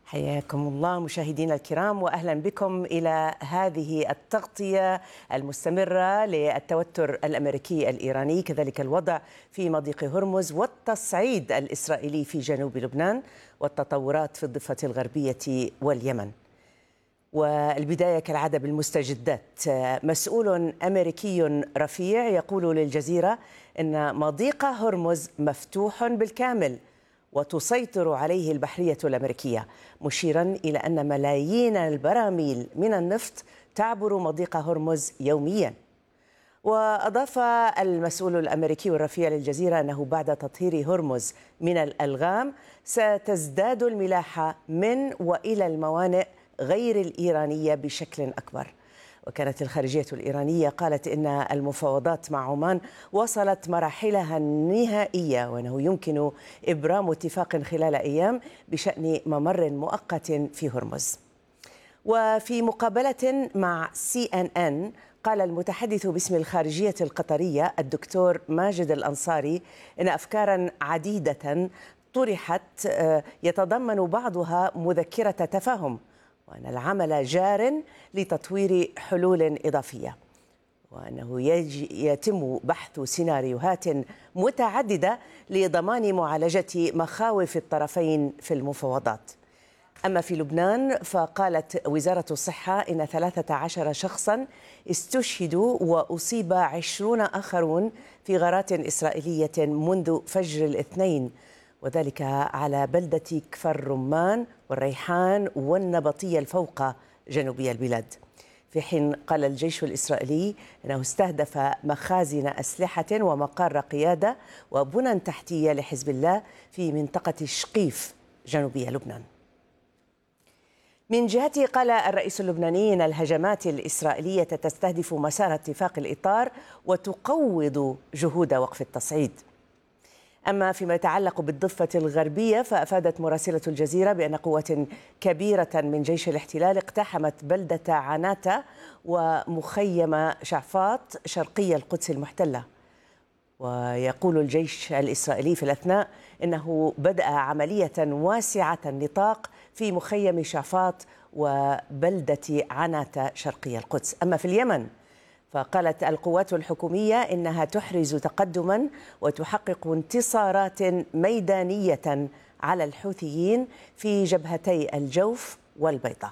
حياكم الله مشاهدينا الكرام، وأهلا بكم إلى هذه التغطية المستمرة للتوتر الأمريكي الإيراني، كذلك الوضع في مضيق هرمز والتصعيد الإسرائيلي في جنوب لبنان والتطورات في الضفة الغربية واليمن. والبداية كالعادة بالمستجدات. مسؤول أمريكي رفيع يقول للجزيرة إن مضيق هرمز مفتوح بالكامل وتسيطر عليه البحرية الأمريكية، مشيرا إلى أن ملايين البراميل من النفط تعبر مضيق هرمز يوميا. وأضاف المسؤول الأمريكي الرفيع للجزيرة أنه بعد تطهير هرمز من الألغام ستزداد الملاحة من وإلى الموانئ غير الإيرانية بشكل أكبر. وكانت الخارجية الإيرانية قالت إن المفاوضات مع عمان وصلت مراحلها النهائية، وأنه يمكن إبرام اتفاق خلال أيام بشأن ممر مؤقت في هرمز. وفي مقابلة مع CNN قال المتحدث باسم الخارجية القطرية الدكتور ماجد الأنصاري إن أفكارا عديدة طرحت يتضمن بعضها مذكرة تفاهم، وأن العمل جار لتطوير حلول إضافية، وأنه يتم بحث سيناريوهات متعددة لضمان معالجة مخاوف الطرفين في المفاوضات. أما في لبنان فقالت وزارة الصحة إن 13 شخصا استشهدوا وأصيب 20 آخرون في غارات إسرائيلية منذ فجر الاثنين، وذلك على بلدة كفر رمان والريحان والنبطية الفوقة جنوبي البلاد. في حين قال الجيش الإسرائيلي أنه استهدف مخازن أسلحة ومقار قيادة وبنى تحتية لحزب الله في منطقة شقيف جنوبي لبنان. من جهته قال الرئيس اللبناني أن الهجمات الإسرائيلية تستهدف مسار اتفاق الإطار وتقوض جهود وقف التصعيد. أما فيما يتعلق بالضفة الغربية فأفادت مراسلة الجزيرة بأن قوات كبيرة من جيش الاحتلال اقتحمت بلدة عناتة ومخيم شعفاط شرقي القدس المحتلة. ويقول الجيش الإسرائيلي في الأثناء إنه بدأ عملية واسعة النطاق في مخيم شعفاط وبلدة عناتة شرقي القدس. أما في اليمن فقالت القوات الحكومية إنها تحرز تقدما وتحقق انتصارات ميدانية على الحوثيين في جبهتي الجوف والبيضاء.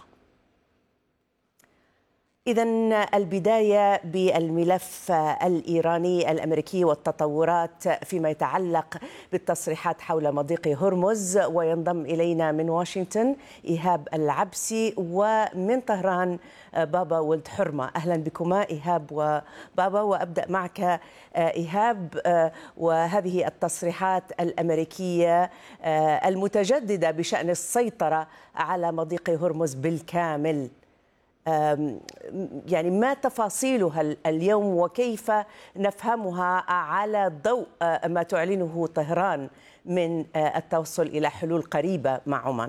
إذن البداية بالملف الإيراني الأمريكي والتطورات فيما يتعلق بالتصريحات حول مضيق هرمز. وينضم إلينا من واشنطن إيهاب العبسي، ومن طهران بابا ولد حرمة. أهلا بكما إيهاب وبابا، وأبدأ معك إيهاب. وهذه التصريحات الأمريكية المتجددة بشأن السيطرة على مضيق هرمز بالكامل، يعني ما تفاصيلها اليوم وكيف نفهمها على ضوء ما تعلنه طهران من التوصل إلى حلول قريبة مع عمان؟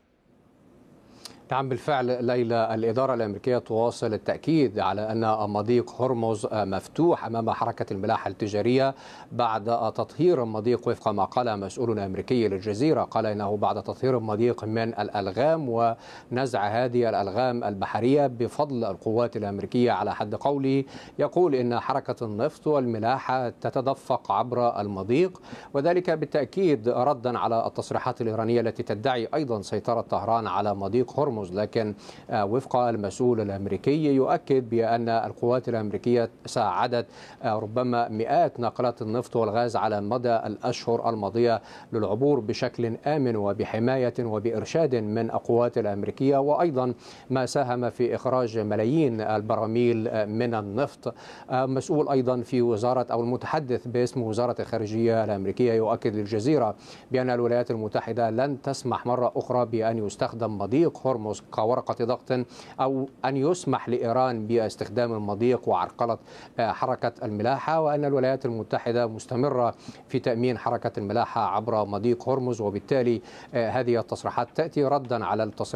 نعم بالفعل ليلى، الإدارة الأمريكية تواصل التأكيد على أن مضيق هرمز مفتوح أمام حركة الملاحة التجارية بعد تطهير المضيق، وفق ما قال مسؤول أمريكي للجزيرة. قال إنه بعد تطهير المضيق من الألغام ونزع هذه الألغام البحرية بفضل القوات الأمريكية على حد قوله. يقول إن حركة النفط والملاحة تتدفق عبر المضيق، وذلك بالتأكيد ردا على التصريحات الإيرانية التي تدعي أيضا سيطرة طهران على مضيق هرمز. لكن وفق المسؤول الأمريكي يؤكد بأن القوات الأمريكية ساعدت ربما مئات ناقلات النفط والغاز على مدى الأشهر الماضية للعبور بشكل آمن وبحماية وبإرشاد من القوات الأمريكية، وأيضا ما ساهم في إخراج ملايين البراميل من النفط. مسؤول أيضا في وزارة أو المتحدث باسم وزارة الخارجية الأمريكية يؤكد للجزيرة بأن الولايات المتحدة لن تسمح مرة أخرى بأن يستخدم مضيق هرمز كورقة ضغط أو أن يسمح لإيران باستخدام المضيق وعرقلة حركة الملاحة، وأن الولايات المتحدة مستمرة في تأمين حركة الملاحة عبر مضيق هرمز. وبالتالي هذه التصريحات تأتي ردا على التصريحات